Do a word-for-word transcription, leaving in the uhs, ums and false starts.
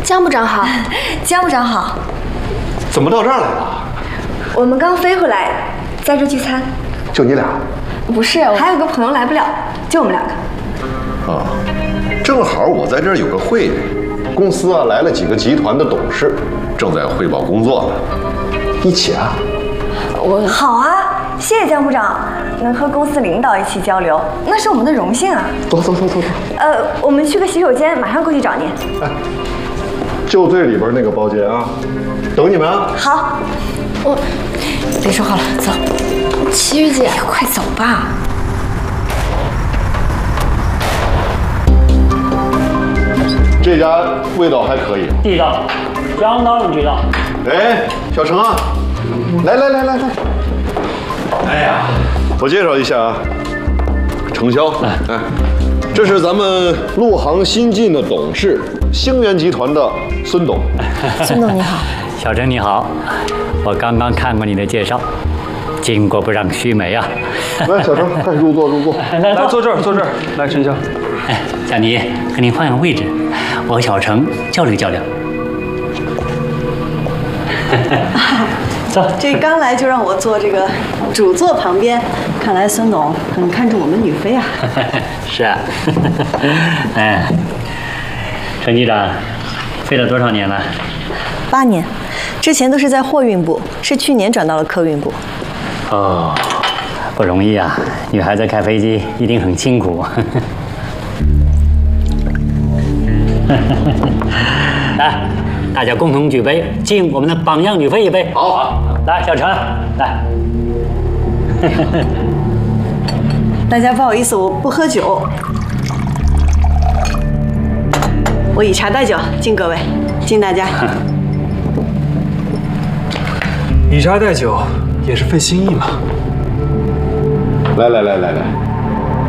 江部长好， 江部长好。 怎么到这儿来了？ 我们刚飞回来，在这聚餐。 就你俩？ 不是，还有个朋友来不了，就我们两个。 啊，正好我在这儿有个会议，公司啊来了几个集团的董事，正在汇报工作呢，一起啊。 我好啊，谢谢江部长，能和公司领导一起交流，那是我们的荣幸啊。 走走走走走。 呃，我们去个洗手间，马上过去找您。 哎，就最里边那个包间啊，等你们啊。 好， 我别说话了，走。齐豫姐， 快走吧。 这家味道还可以， 地道，相当地道。 哎，小程啊，来来来来来。哎呀，我介绍一下啊，程潇，哎，这是咱们陆航新晋的董事，星源集团的孙董。 孙董你好。 小程你好，我刚刚看过你的介绍，巾帼不让须眉啊。 来，小程，快入座入座。 来来坐这儿坐这儿，来陈潇。 哎，小倪，和您换个位置，我和小程交流交流。走， 这刚来就让我坐这个主座旁边，看来孙董很看重我们女飞啊。 是啊。哎，程局长，飞了多少年了？ 八年，之前都是在货运部，是去年转到了客运部。 哦，不容易啊，女孩子开飞机一定很辛苦。来，大家共同举杯，敬我们的榜样女飞一杯。 好，好， 来，小程，来。 大家不好意思，我不喝酒，我以茶代酒，敬各位，敬大家。 以茶代酒也是费心意嘛。 来来来来来。